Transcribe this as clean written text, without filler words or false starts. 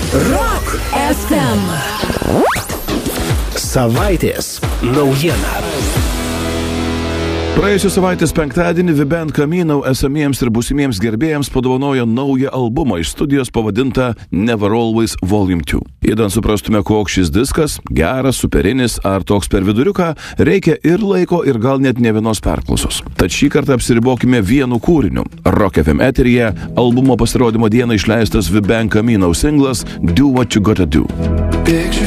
Rock FM. Savaitės naujiena. Praėjusią savaitės penktadienį The Band Camino esamiems ir būsimiems gerbėjams padovanojo naują albumą iš studijos pavadintą Never Always Volume 2. Įdant suprastume, koks šis diskas, geras, superinis ar toks per viduriuką, reikia ir laiko, ir gal net ne vienos perklausos. Tad šį kartą apsiribokime vienu kūriniu. Rock FM eteryje albumo pasirodymo dieną išleistas The Band Camino singlas Do What You Gotta Do.